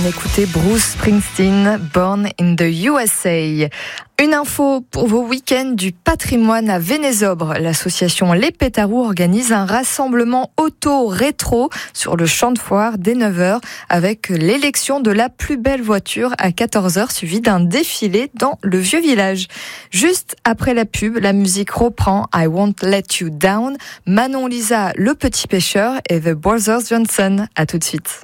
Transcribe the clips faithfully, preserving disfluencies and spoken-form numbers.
d'écouter Bruce Springsteen, Born in the U S A. Une info pour vos week-ends du patrimoine à Vénézobre. L'association Les Pétarous organise un rassemblement auto-rétro sur le champ de foire dès neuf heures avec l'élection de la plus belle voiture à quatorze heures suivi d'un défilé dans le vieux village. Juste après la pub, la musique reprend I Won't Let You Down, Manon Lisa, Le Petit Pêcheur et The Brothers Johnson. À tout de suite.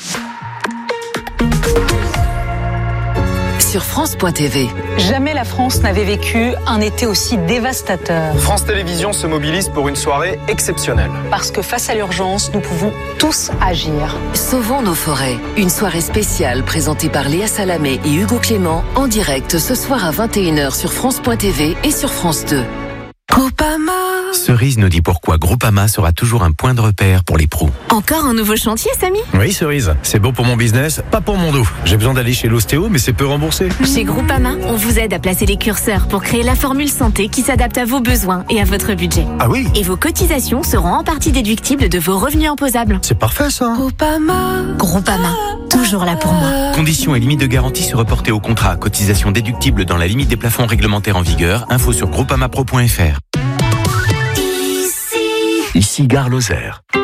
Sur France point T V. Jamais la France n'avait vécu un été aussi dévastateur. France Télévisions se mobilise pour une soirée exceptionnelle. Parce que face à l'urgence, nous pouvons tous agir. Sauvons nos forêts. Une soirée spéciale présentée par Léa Salamé et Hugo Clément en direct ce soir à vingt et une heures sur France point T V et sur France deux. Groupama. Cerise nous dit pourquoi Groupama sera toujours un point de repère pour les pros. Encore un nouveau chantier, Samy ? Oui, Cerise, c'est bon pour mon business, pas pour mon dos. J'ai besoin d'aller chez l'ostéo, mais c'est peu remboursé. Chez Groupama, on vous aide à placer les curseurs pour créer la formule santé qui s'adapte à vos besoins et à votre budget. Ah oui ? Et vos cotisations seront en partie déductibles de vos revenus imposables. C'est parfait ça. Groupama. Groupama, toujours là pour moi. Conditions et limites de garantie se reporter au contrat. Cotisation déductible dans la limite des plafonds réglementaires en vigueur. Info sur groupamapro point f r. Ici Gare Lozère.